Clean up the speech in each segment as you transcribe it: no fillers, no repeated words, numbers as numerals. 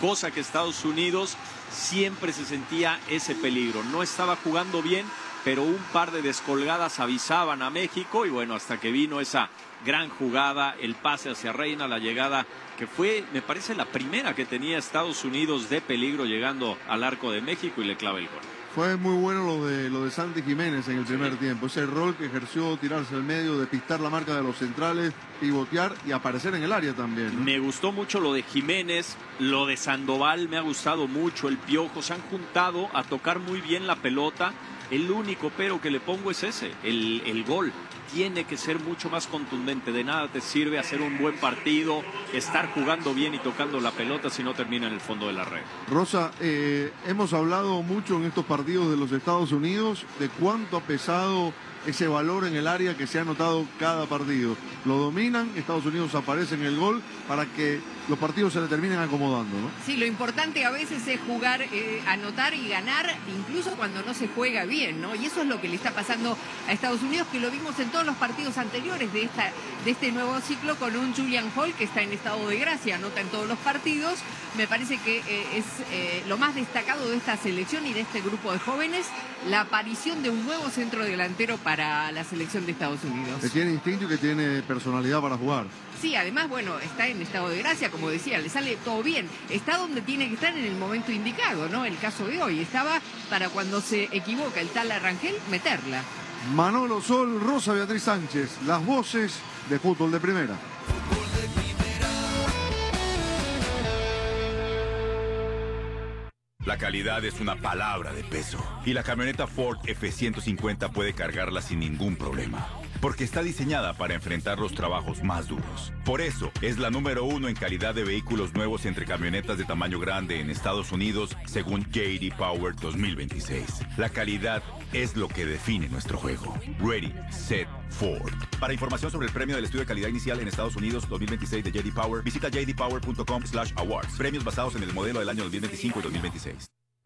cosa que Estados Unidos siempre se sentía ese peligro. No estaba jugando bien, pero un par de descolgadas avisaban a México y bueno, hasta que vino esa gran jugada, el pase hacia Reina, la llegada que fue, me parece, la primera que tenía Estados Unidos de peligro llegando al arco de México y le clava el gol. Fue muy bueno lo de Santi Jiménez en el primer tiempo. Ese rol que ejerció, tirarse al medio, despistar la marca de los centrales, pivotear y aparecer en el área también, ¿no? Me gustó mucho lo de Jiménez, lo de Sandoval me ha gustado mucho. El Piojo se han juntado a tocar muy bien la pelota. El único pero que le pongo es ese, el gol. Tiene que ser mucho más contundente. De nada te sirve hacer un buen partido, estar jugando bien y tocando la pelota si no termina en el fondo de la red. Rosa, hemos hablado mucho en estos partidos de los Estados Unidos de cuánto ha pesado ese valor en el área que se ha notado cada partido. Lo dominan, Estados Unidos aparece en el gol para que los partidos se le terminen acomodando, ¿no? Sí, lo importante a veces es jugar, anotar y ganar, incluso cuando no se juega bien, ¿no? Y eso es lo que le está pasando a Estados Unidos, que lo vimos en todos los partidos anteriores de este nuevo ciclo, con un Julian Hall que está en estado de gracia, anota en todos los partidos. Me parece que es lo más destacado de esta selección y de este grupo de jóvenes, la aparición de un nuevo centro delantero para la selección de Estados Unidos. Que tiene instinto y que tiene personalidad para jugar. Sí, además, bueno, está en estado de gracia, como decía, le sale todo bien. Está donde tiene que estar en el momento indicado, ¿no? El caso de hoy. Estaba para cuando se equivoca el tal Arrangel, meterla. Manolo Sol, Rosa Beatriz Sánchez, las voces de fútbol de primera. La calidad es una palabra de peso y la camioneta Ford F-150 puede cargarla sin ningún problema, porque está diseñada para enfrentar los trabajos más duros. Por eso, es la número 1 en calidad de vehículos nuevos entre camionetas de tamaño grande en Estados Unidos, según J.D. Power 2026. La calidad es lo que define nuestro juego. Ready, Set, Ford. Para información sobre el premio del estudio de calidad inicial en Estados Unidos 2026 de J.D. Power, visita jdpower.com/awards. Premios basados en el modelo del año 2025 y 2026.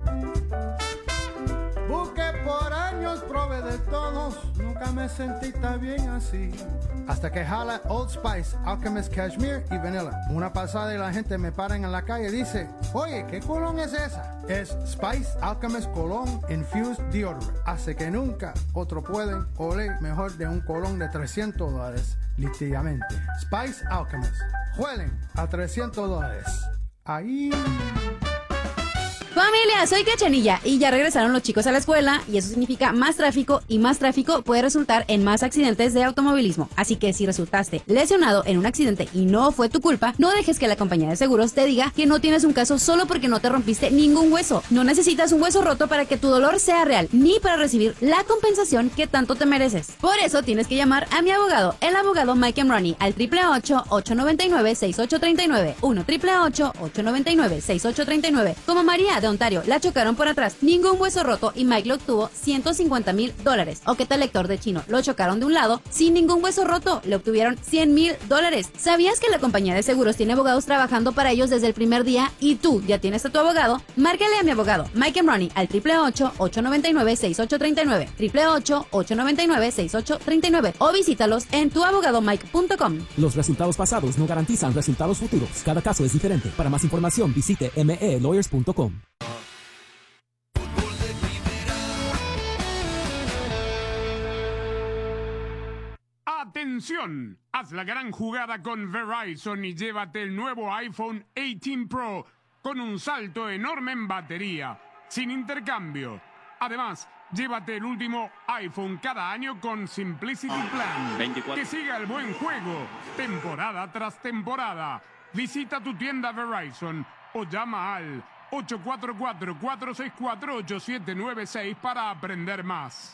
Busqué por años, probé de todos, nunca me sentí tan bien así. Hasta que jala Old Spice, Alchemist Cashmere y Vanilla. Una pasada y la gente me paran en la calle y dice, oye, ¿qué colón es esa? Es Spice Alchemist Cologne Infused Deodorant. Hace que nunca otro pueden oler mejor de un colón de $300, literalmente. Spice Alchemist. Huelen a $300. Ahí... Familia, soy Cachanilla y ya regresaron los chicos a la escuela y eso significa más tráfico y más tráfico puede resultar en más accidentes de automovilismo. Así que si resultaste lesionado en un accidente y no fue tu culpa, no dejes que la compañía de seguros te diga que no tienes un caso solo porque no te rompiste ningún hueso. No necesitas un hueso roto para que tu dolor sea real ni para recibir la compensación que tanto te mereces. Por eso tienes que llamar a mi abogado, el abogado Mike Emroni, al 888-899-6839, 1-888-899-6839. Como María de Ontario, la chocaron por atrás, ningún hueso roto y Mike lo obtuvo $150,000. O qué tal Héctor de Chino, lo chocaron de un lado, sin ningún hueso roto, le obtuvieron $100,000. ¿Sabías que la compañía de seguros tiene abogados trabajando para ellos desde el primer día y tú ya tienes a tu abogado? Márcale a mi abogado Mike Emroni al 888-899-6839, 888-899-6839 o visítalos en tuabogadomike.com. Los resultados pasados no garantizan resultados futuros. Cada caso es diferente. Para más información visite melawyers.com. ¡Atención! Haz la gran jugada con Verizon y llévate el nuevo iPhone 18 Pro con un salto enorme en batería, sin intercambio. Además, llévate el último iPhone cada año con Simplicity Plan. 24. Que siga el buen juego, temporada tras temporada. Visita tu tienda Verizon o llama al 844-464-8796 para aprender más.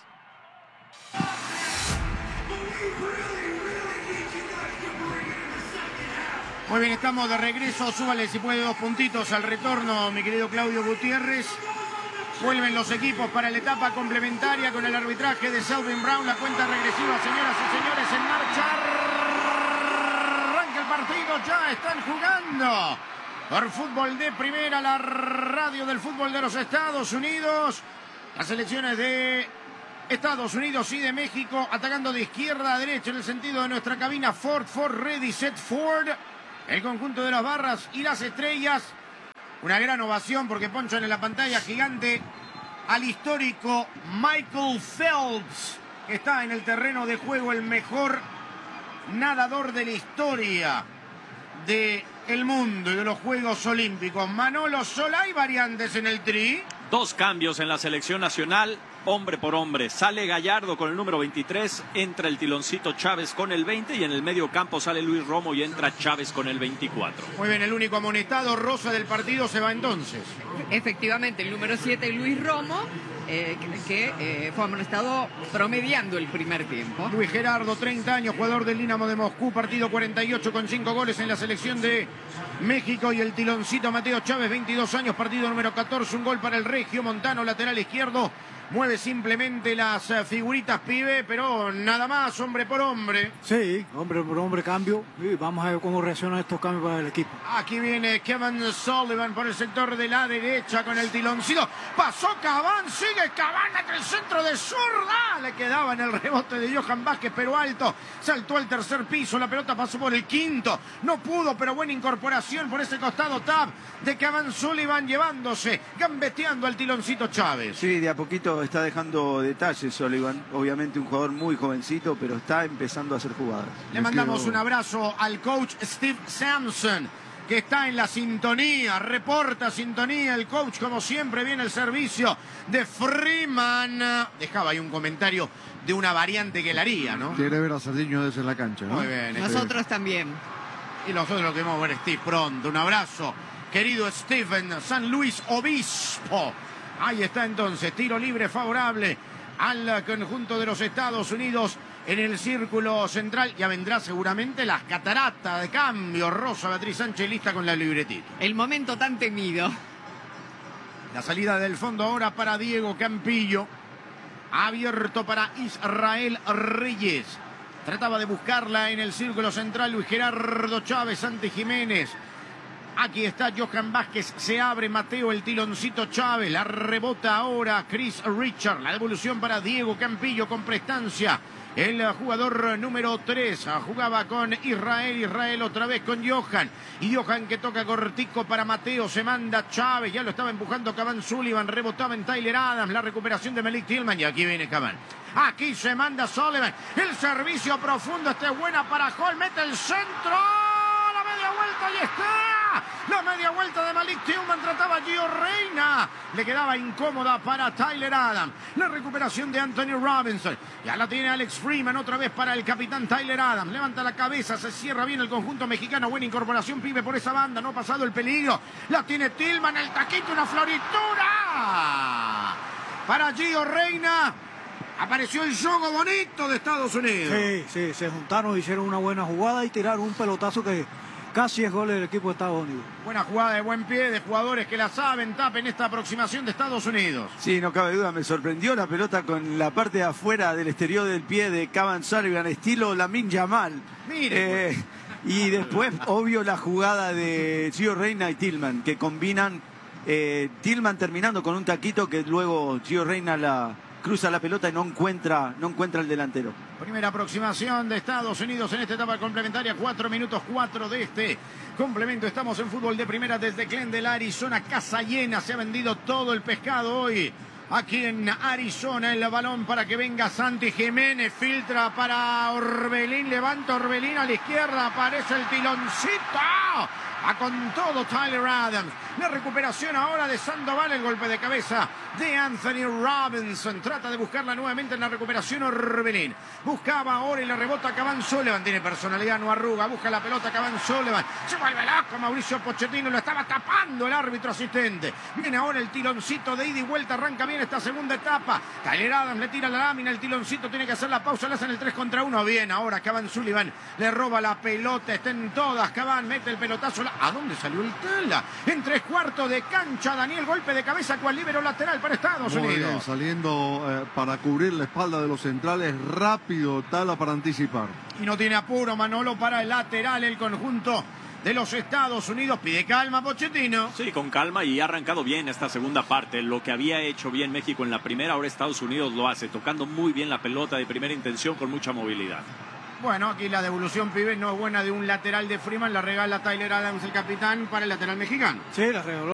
Muy bien, estamos de regreso. Súbale si puede 2 puntitos al retorno, mi querido Claudio Gutiérrez. Vuelven los equipos para la etapa complementaria con el arbitraje de Selvin Brown. La cuenta regresiva, señoras y señores, en marcha. Arranca el partido, ya están jugando por fútbol de primera, la radio del fútbol de los Estados Unidos. Las selecciones de Estados Unidos y de México atacando de izquierda a derecha en el sentido de nuestra cabina. Ford, ready, set, Ford. El conjunto de las barras y las estrellas Una gran ovación porque ponchan en la pantalla gigante al histórico Michael Phelps, que está en el terreno de juego, el mejor nadador de la historia del mundo y de los Juegos Olímpicos. Manolo, ¿solo hay variantes en el tri? 2 cambios en la selección nacional, hombre por hombre. Sale Gallardo con el número 23, entra el Tiloncito Chávez con el 20 y en el medio campo sale Luis Romo y entra Chávez con el 24. Muy bien, el único amonestado rosa del partido se va entonces. Efectivamente, el número 7, Luis Romo, que fue amonestado promediando el primer tiempo. Luis Gerardo, 30 años, jugador del Dinamo de Moscú, partido 48 con 5 goles en la selección de México. Y el Tiloncito Mateo Chávez, 22 años, partido número 14, un gol para el Regio Montano, lateral izquierdo. Mueve simplemente las figuritas, pibe, pero nada más, hombre por hombre. Sí, hombre por hombre, cambio. Y vamos a ver cómo reaccionan estos cambios para el equipo. Aquí viene Kevin Sullivan por el sector de la derecha con el Tiloncito. Pasó Caván, sigue Caván entre el centro de zurda. Le quedaba en el rebote de Johan Vázquez, pero alto. Saltó al tercer piso, la pelota pasó por el quinto. No pudo, pero buena incorporación por ese costado tab de Kevin Sullivan, llevándose, gambeteando al Tiloncito Chávez. Sí, de a poquito está dejando detalles Sullivan. Obviamente un jugador muy jovencito, pero está empezando a hacer jugadas. Le mandamos un abrazo al coach Steve Sampson, que está en la sintonía, reporta sintonía. El coach, como siempre, viene el servicio de Freeman. Dejaba ahí un comentario de una variante que él haría, ¿no? Quiere ver a Sardiño desde la cancha, ¿no? Muy bien. Nosotros también. Y nosotros lo queremos ver, Steve, pronto. Un abrazo, querido Stephen, San Luis Obispo. Ahí está entonces, tiro libre favorable al conjunto de los Estados Unidos en el círculo central. Ya vendrá seguramente las cataratas de cambio. Rosa Beatriz Sánchez lista con la libretita. El momento tan temido. La salida del fondo ahora para Diego Campillo. Abierto para Israel Reyes. Trataba de buscarla en el círculo central Luis Gerardo Chávez, Santi Jiménez. Aquí está Johan Vázquez, se abre Mateo el Tiloncito Chávez, la rebota ahora Chris Richard, la devolución para Diego Campillo con prestancia. El jugador número 3 jugaba con Israel otra vez con Johan. Y Johan que toca cortico para Mateo, se manda Chávez, ya lo estaba empujando Caván Sullivan, rebotaba en Tyler Adams, la recuperación de Malik Tillman y aquí viene Caván. Aquí se manda Sullivan, el servicio profundo, este es buena para Hall, mete el centro, la media vuelta y está. La media vuelta de Malik Tillman, trataba Gio Reyna. Le quedaba incómoda para Tyler Adams. La recuperación de Anthony Robinson. Ya la tiene Alex Freeman otra vez para el capitán Tyler Adams. Levanta la cabeza, se cierra bien el conjunto mexicano. Buena incorporación, pibe, por esa banda. No ha pasado el peligro. La tiene Tillman, el taquito, una floritura. Para Gio Reyna. Apareció el juego bonito de Estados Unidos. Sí, se juntaron, hicieron una buena jugada y tiraron un pelotazo que casi es gol del equipo de Estados Unidos. Buena jugada de buen pie de jugadores que la saben, tapen esta aproximación de Estados Unidos. Sí, no cabe duda, me sorprendió la pelota con la parte de afuera del exterior del pie de Kevin Sullivan, estilo Lamine Yamal. Mire. Y después, obvio, la jugada de Gio Reyna y Tillman, que combinan, Tillman terminando con un taquito que luego Gio Reyna cruza la pelota y no encuentra el delantero. Primera aproximación de Estados Unidos en esta etapa complementaria, 4 minutos 4 de este complemento. Estamos en fútbol de primera desde Glendale, Arizona, casa llena, se ha vendido todo el pescado hoy. Aquí en Arizona, el balón para que venga Santi Jiménez, filtra para Orbelín, levanta Orbelín a la izquierda, aparece el Tiloncito. Va con todo Tyler Adams. La recuperación ahora de Sandoval, el golpe de cabeza de Anthony Robinson. Trata de buscarla nuevamente en la recuperación Orbelín. Buscaba ahora y la rebota Caván Sullivan. Tiene personalidad, no arruga. Busca la pelota Caván Sullivan. Se vuelve loco Mauricio Pochettino. Lo estaba tapando el árbitro asistente. Viene ahora el Tiloncito de ida y vuelta. Arranca bien esta segunda etapa. Tyler Adams le tira la lámina. El Tiloncito tiene que hacer la pausa. Le hacen el 3 contra 1. Bien, ahora Caván Sullivan le roba la pelota. Está en todas. Caván mete el pelotazo. ¿A dónde salió el tela? En 3/4 de cancha. Daniel, golpe de cabeza cual líbero lateral para Estados Unidos. Muy bien, saliendo para cubrir la espalda de los centrales. Rápido Tala para anticipar. Y no tiene apuro Manolo para el lateral. El conjunto de los Estados Unidos pide calma Pochettino. Sí, con calma y ha arrancado bien esta segunda parte. Lo que había hecho bien México en la primera, ahora Estados Unidos lo hace, tocando muy bien la pelota de primera intención con mucha movilidad. Bueno, aquí la devolución, pibe, no es buena de un lateral de Freeman. La regala Tyler Adams, el capitán, para el lateral mexicano. Sí, la regaló.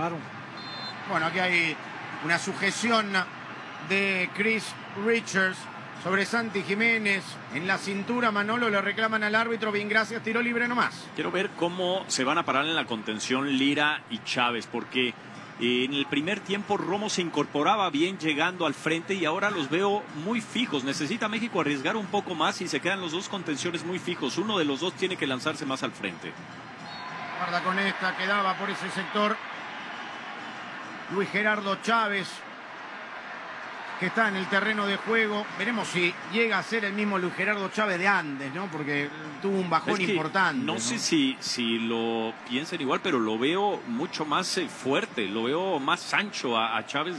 Claro. Bueno, aquí hay una sujeción de Chris Richards sobre Santi Jiménez. En la cintura, Manolo, le reclaman al árbitro. Bien, gracias, tiro libre nomás. Quiero ver cómo se van a parar en la contención Lira y Chávez, porque en el primer tiempo Romo se incorporaba bien llegando al frente y ahora los veo muy fijos. Necesita México arriesgar un poco más y se quedan los dos contenciones muy fijos. Uno de los dos tiene que lanzarse más al frente. Guarda con esta, quedaba por ese sector Luis Gerardo Chávez, que está en el terreno de juego. Veremos si llega a ser el mismo Luis Gerardo Chávez de antes, ¿no? Porque tuvo un bajón importante. No sé si lo piensan igual, pero lo veo mucho más fuerte, lo veo más ancho a Chávez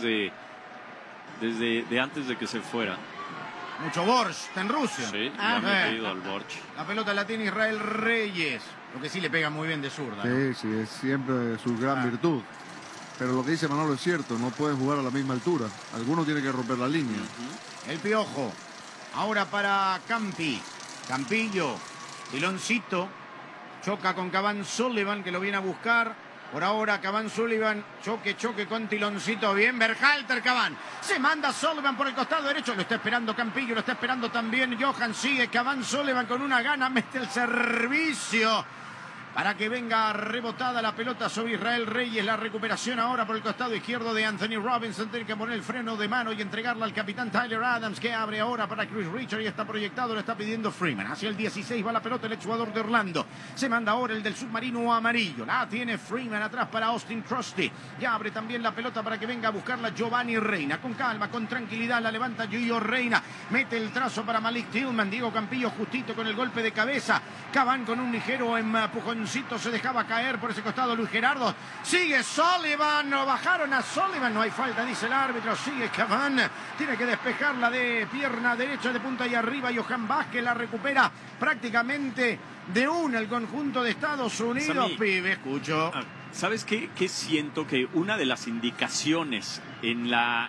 desde antes de que se fuera. Mucho Borsch, está en Rusia. Sí, ya me he ido al Borsch. La pelota la tiene Israel Reyes, lo que sí le pega muy bien de zurda, ¿no? Sí, es siempre su gran virtud. Pero lo que dice Manolo es cierto, no pueden jugar a la misma altura. Alguno tiene que romper la línea. El Piojo. Ahora para Campi. Campillo. Tiloncito. Choca con Caván Sullivan, que lo viene a buscar. Por ahora Caván Sullivan. Choque con Tiloncito. Bien, Berhalter Caván. Se manda Sullivan por el costado derecho. Lo está esperando Campillo. Lo está esperando también Johan. Sigue Caván Sullivan con una gana. Mete el servicio para que venga rebotada la pelota sobre Israel Reyes. La recuperación ahora por el costado izquierdo de Anthony Robinson. Tiene que poner el freno de mano y entregarla al capitán Tyler Adams, que abre ahora para Chris Richards y está proyectado, lo está pidiendo Freeman. Hacia el 16 va la pelota el exjugador de Orlando. Se manda ahora el del submarino amarillo. La tiene Freeman atrás para Austin Trusty. Ya abre también la pelota para que venga a buscarla Giovanni Reina. Con calma, con tranquilidad la levanta Gio Reina. Mete el trazo para Malik Tillman. Diego Campillo justito con el golpe de cabeza. Caván con un ligero empujón. Se dejaba caer por ese costado Luis Gerardo. Sigue Sullivan. No bajaron a Sullivan. No hay falta, dice el árbitro. Sigue Caván. Tiene que despejarla de pierna derecha de punta y arriba. Johan Vázquez la recupera prácticamente de una el conjunto de Estados Unidos. Sammy, pibe, escucho. ¿Sabes qué siento? Que una de las indicaciones en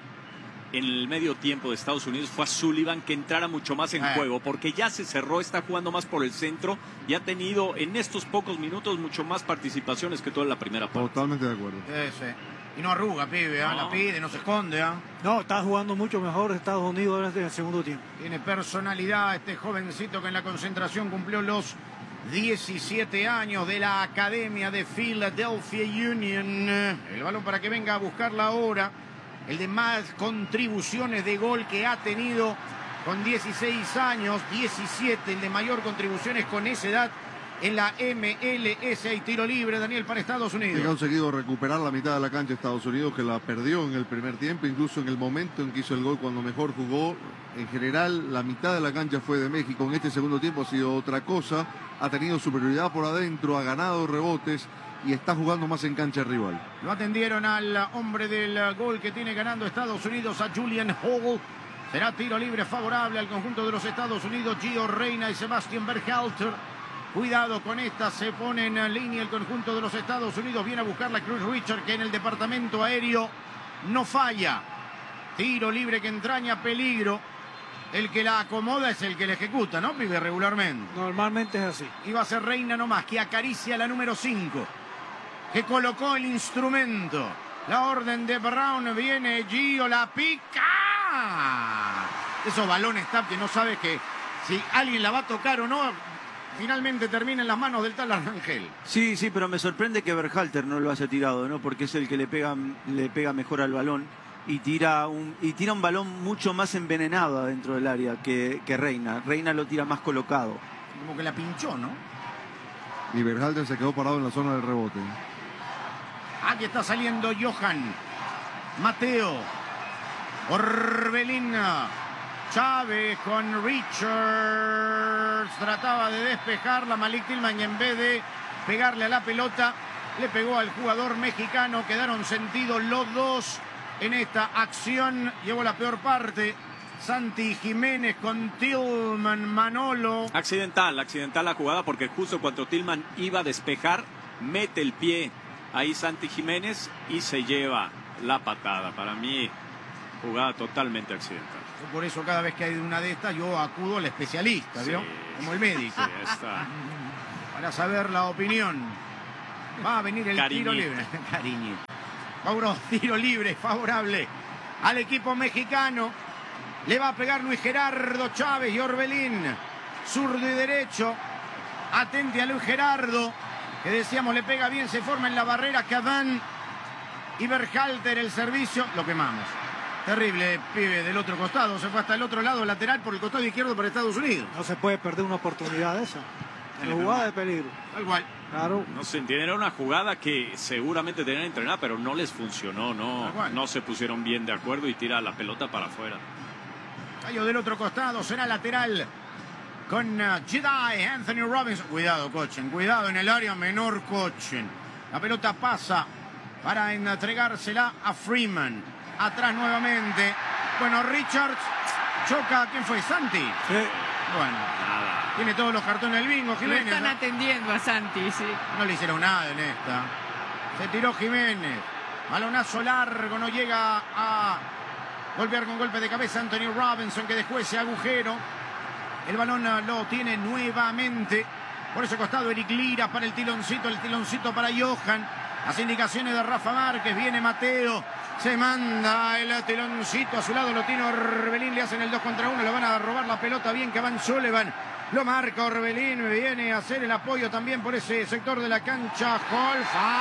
el medio tiempo de Estados Unidos fue a Sullivan que entrara mucho más en juego, porque ya se cerró, está jugando más por el centro y ha tenido en estos pocos minutos mucho más participaciones que toda la primera parte. Totalmente de acuerdo. Sí. Y no arruga, pibe, no. La pide, no se esconde. No, está jugando mucho mejor Estados Unidos en el segundo tiempo. Tiene personalidad este jovencito que en la concentración cumplió los 17 años de la Academia de Philadelphia Union. El balón para que venga a buscarla ahora. El de más contribuciones de gol que ha tenido con 16 años, 17, el de mayor contribuciones con esa edad en la MLS y tiro libre, Daniel, para Estados Unidos. Ha conseguido recuperar la mitad de la cancha de Estados Unidos, que la perdió en el primer tiempo, incluso en el momento en que hizo el gol cuando mejor jugó. En general, la mitad de la cancha fue de México. En este segundo tiempo ha sido otra cosa. Ha tenido superioridad por adentro, ha ganado rebotes y está jugando más en cancha rival. Lo atendieron al hombre del gol que tiene ganando Estados Unidos, a Julian Hall. Será tiro libre favorable al conjunto de los Estados Unidos. Gio Reina y Sebastián Berhalter. Cuidado con esta, se pone en línea el conjunto de los Estados Unidos. Viene a buscar la Chris Richards, que en el departamento aéreo no falla. Tiro libre que entraña peligro. El que la acomoda es el que la ejecuta, ¿no, pibe? Regularmente. Normalmente es así. Iba a ser Reina nomás, que acaricia la número 5. Que colocó el instrumento. La orden de Brown, viene Gio, la pica. Esos balones tap que no sabes que si alguien la va a tocar o no, finalmente termina en las manos del tal Arrangel. Sí, pero me sorprende que Berhalter no lo haya tirado, ¿no? Porque es el que le pega mejor al balón y tira un balón mucho más envenenado adentro del área que Reina. Reina lo tira más colocado. Como que la pinchó, ¿no? Y Berhalter se quedó parado en la zona del rebote. Aquí está saliendo Johan. Mateo. Orbelín. Chávez con Richards. Trataba de despejarla Malik Tillman y en vez de pegarle a la pelota, le pegó al jugador mexicano. Quedaron sentidos los dos en esta acción. Llevó la peor parte Santi Jiménez con Tillman. Manolo. Accidental la jugada, porque justo cuando Tillman iba a despejar, mete el pie ahí Santi Jiménez y se lleva la patada. Para mí, jugada totalmente accidental. Por eso cada vez que hay una de estas yo acudo al especialista, ¿vio? Como el médico. Sí, está. Para saber la opinión. Va a venir el tiro libre. Cariño. Cobró tiro libre favorable al equipo mexicano. Le va a pegar Luis Gerardo Chávez y Orbelín. Zurdo y derecho. Atente a Luis Gerardo, que decíamos le pega bien, se forma en la barrera Caván y Berhalter. El servicio, lo quemamos. Terrible, pibe, del otro costado. Se fue hasta el otro lado, lateral por el costado izquierdo para Estados Unidos. No se puede perder una oportunidad de esa. Una jugada de peligro. Tal cual. Claro. No se entiende, era una jugada que seguramente tenían entrenada, pero no les funcionó, no se pusieron bien de acuerdo y tira la pelota para afuera. Cayó del otro costado, será lateral con Jedi, Anthony Robinson. Cuidado, Kochen, cuidado en el área menor, Kochen. La pelota pasa para entregársela a Freeman. Atrás nuevamente. Bueno, Richards choca. ¿Quién fue? ¿Santi? Sí. Bueno, tiene todos los cartones del bingo, Lo Jiménez. están atendiendo a Santi, sí. No le hicieron nada en esta. Se tiró Jiménez. Balonazo largo, no llega a golpear con golpe de cabeza Anthony Robinson, que dejó ese agujero. El balón lo tiene nuevamente. Por ese costado Eric Lira para el tiloncito para Johan. Las indicaciones de Rafa Márquez. Viene Mateo. Se manda el tiloncito a su lado. Lo tiene Orbelín. Le hacen el 2 contra 1. Le van a robar la pelota bien que Van Sullivan. Lo marca Orbelín. Viene a hacer el apoyo también por ese sector de la cancha. Hall.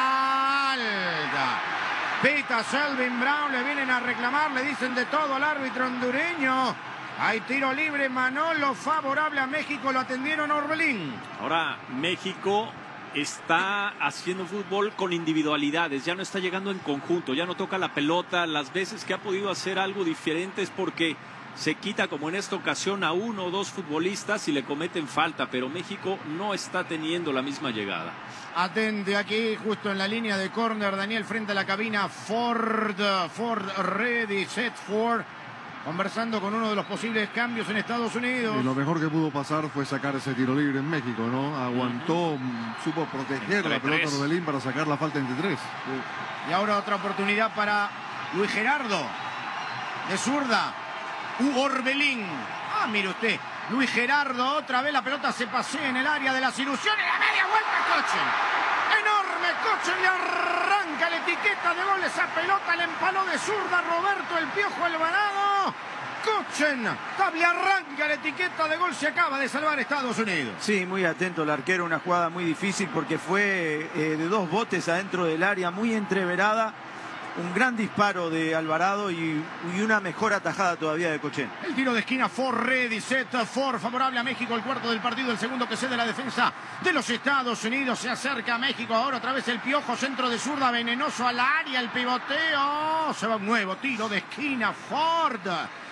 Falta. Pita Selvin Brown. Le vienen a reclamar. Le dicen de todo al árbitro hondureño. Hay tiro libre, Manolo, favorable a México. Lo atendieron Orbelín. Ahora México está haciendo fútbol con individualidades, ya no está llegando en conjunto, ya no toca la pelota. Las veces que ha podido hacer algo diferente es porque se quita, como en esta ocasión, a 1 o 2 futbolistas y le cometen falta, pero México no está teniendo la misma llegada. Atente aquí, justo en la línea de córner, Daniel, frente a la cabina. Ford ready, set for. Conversando con uno de los posibles cambios en Estados Unidos. Y lo mejor que pudo pasar fue sacar ese tiro libre en México, ¿no? Aguantó, supo proteger la pelota de Orbelín para sacar la falta entre 3. Y ahora otra oportunidad para Luis Gerardo. De zurda. Orbelín. Ah, mire usted. Luis Gerardo, otra vez la pelota se pasea en el área de las ilusiones. La media vuelta, Kochen. Enorme Kochen, le arranca la etiqueta de gol. Esa pelota le empaló de zurda Roberto el Piojo Alvarado. Kochen, le arranca la etiqueta de gol. Se acaba de salvar Estados Unidos. Sí, muy atento el arquero. Una jugada muy difícil porque fue de 2 botes adentro del área, muy entreverada. Un gran disparo de Alvarado y una mejor atajada todavía de Kochen. El tiro de esquina, Ford ready, set for, favorable a México. El cuarto del partido, el segundo que cede la defensa de los Estados Unidos. Se acerca a México, ahora otra vez el Piojo, centro de zurda, venenoso al área, el pivoteo. Se va un nuevo tiro de esquina, Ford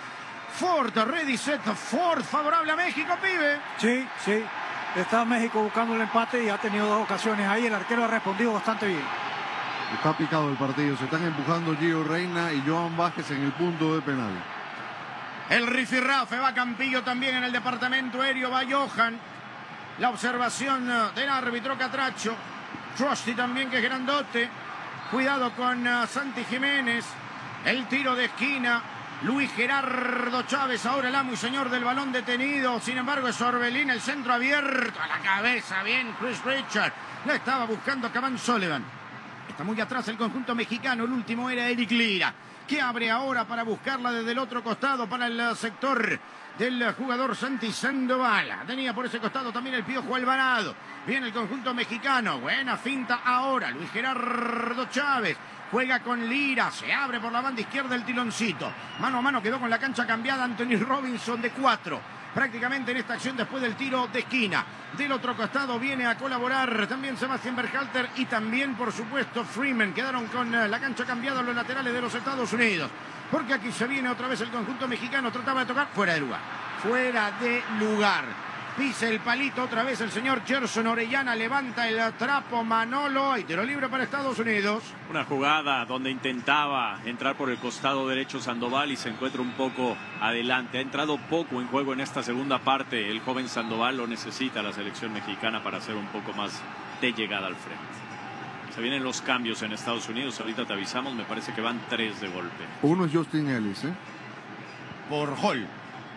ready, set, Ford, favorable a México, pibe. Sí, sí. Está México buscando el empate y ha tenido 2 ocasiones ahí. El arquero ha respondido bastante bien. Está picado el partido, se están empujando Gio Reina y Johan Vázquez en el punto de penal. El rifirrafe va Campillo también en el departamento aéreo, va Johan. La observación del árbitro Catracho. Trusty también, que es grandote. Cuidado con Santi Jiménez. El tiro de esquina. Luis Gerardo Chávez, ahora el amo y señor del balón detenido. Sin embargo, es Orbelín, el centro abierto a la cabeza. Bien, Chris Richard. La estaba buscando Caván Sullivan. Está muy atrás el conjunto mexicano. El último era Eric Lira, que abre ahora para buscarla desde el otro costado para el sector del jugador Santi Sandoval. Tenía por ese costado también el Piojo Alvarado. Viene el conjunto mexicano. Buena finta ahora. Luis Gerardo Chávez juega con Lira. Se abre por la banda izquierda el tiloncito. Mano a mano quedó con la cancha cambiada Anthony Robinson de 4. Prácticamente en esta acción después del tiro de esquina. Del otro costado viene a colaborar también Sebastián Berhalter y también, por supuesto, Freeman. Quedaron con la cancha cambiada los laterales de los Estados Unidos. Porque aquí se viene otra vez el conjunto mexicano. Trataba de tocar fuera de lugar. Fuera de lugar. Pisa el palito otra vez el señor Gerson Orellana. Levanta el trapo Manolo. Y tiro libre para Estados Unidos. Una jugada donde intentaba entrar por el costado derecho Sandoval y se encuentra un poco adelante. Ha entrado poco en juego en esta segunda parte. El joven Sandoval lo necesita la selección mexicana para hacer un poco más de llegada al frente. Se vienen los cambios en Estados Unidos. Ahorita te avisamos. Me parece que van 3 de golpe. Uno es Justin Ellis, ¿eh? Por Hall.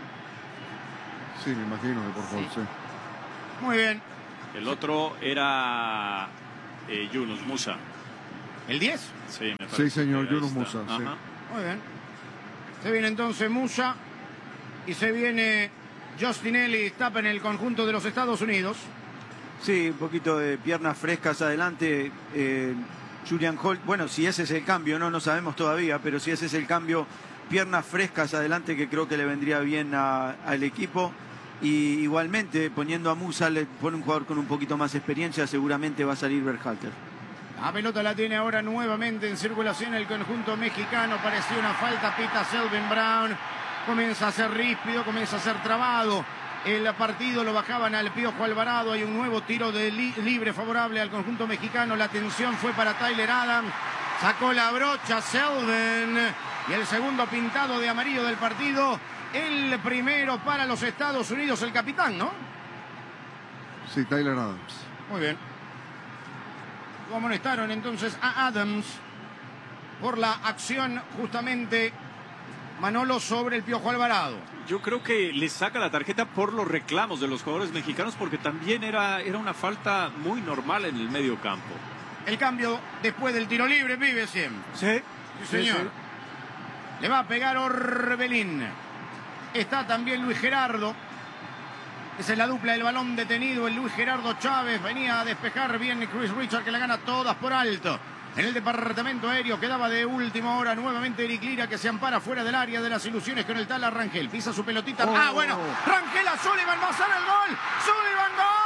Sí, me imagino que por favor, sí. Muy bien. El otro era Yunus Musa. ¿El 10? Sí, me parece. Sí, señor, que ahí Yunus está. Musa. Sí. Ajá. Muy bien. Se viene entonces Musa y se viene Justin Ellis, tapa en el conjunto de los Estados Unidos. Sí, un poquito de piernas frescas adelante. Julian Holt, bueno, si ese es el cambio, no sabemos todavía, pero si ese es el cambio, piernas frescas adelante que creo que le vendría bien al equipo. Y igualmente, poniendo a Musa, le pone un jugador con un poquito más de experiencia, seguramente va a salir Berhalter. La pelota la tiene ahora nuevamente en circulación el conjunto mexicano. Parecía una falta, pita Selvin Brown. Comienza a ser ríspido, comienza a ser trabado. El partido lo bajaban al Piojo Alvarado. Hay un nuevo tiro de libre favorable al conjunto mexicano. La atención fue para Tyler Adams. Sacó la brocha Selvin. Y el segundo pintado de amarillo del partido. El primero para los Estados Unidos, el capitán, ¿no? Sí, Tyler Adams. Muy bien. Lo amonestaron entonces a Adams por la acción justamente, Manolo, sobre el Piojo Alvarado. Yo creo que le saca la tarjeta por los reclamos de los jugadores mexicanos, porque también era una falta muy normal en el medio campo. El cambio después del tiro libre, vive siempre. Sí. Sí, señor. Sí. Le va a pegar Orbelín. Está también Luis Gerardo. Esa es la dupla del balón detenido. El Luis Gerardo Chávez venía a despejar bien Chris Richard, que la gana todas por alto. En el departamento aéreo quedaba de última hora nuevamente Eric Lira, que se ampara fuera del área de las ilusiones con el tal Rangel. Pisa su pelotita. Oh. Bueno. Rangel a Sullivan. Va a ser el gol. Sullivan, gol.